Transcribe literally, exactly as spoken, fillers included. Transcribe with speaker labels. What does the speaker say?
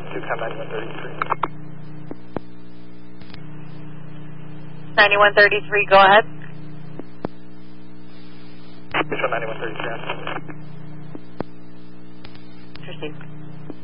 Speaker 1: two ten ninety-one thirty-three.
Speaker 2: ninety-one thirty-three, go ahead.
Speaker 1: Show ninety-one thirty-three.